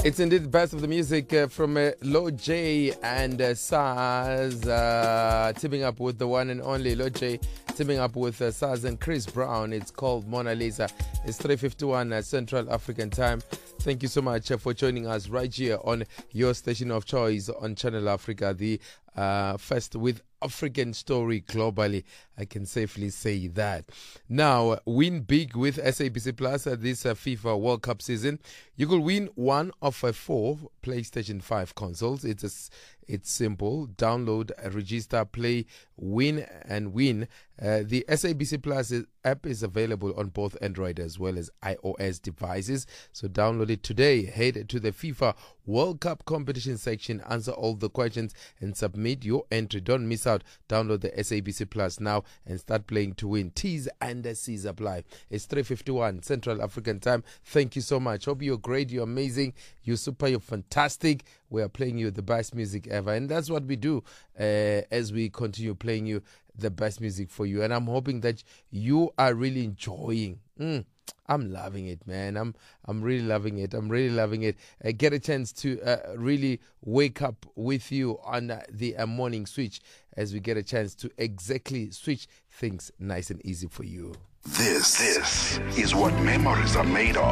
It's indeed the best of the music from Lord J and Saz, teaming up with the one and only Lord J, teaming up with Saz and Chris Brown. It's called Mona Lisa. It's 3:51 Central African Time. Thank you so much for joining us right here on your station of choice on Channel Africa, the first with African story globally. I can safely say that. Now, win big with SABC Plus this FIFA World Cup season. You could win one of 4 PlayStation 5 consoles. It's simple. Download, register, play, win, and win. The SABC Plus app is available on both Android as well as iOS devices. So download it today. Head to the FIFA World Cup competition section, answer all the questions, and submit your entry. Don't miss out. Download the SABC Plus now and start playing to win. T's and C's apply. It's 3:51 Central African Time. Thank you so much. Hope you're great. You're amazing. You're super. You're fantastic. We are playing you the best music ever. And that's what we do as we continue playing you the best music for you. And I'm hoping that you are really enjoying. I'm loving it, man. I'm really loving it. I'm really loving it. Get a chance to really wake up with you on the morning switch as we get a chance to exactly switch things nice and easy for you. This is what memories are made of.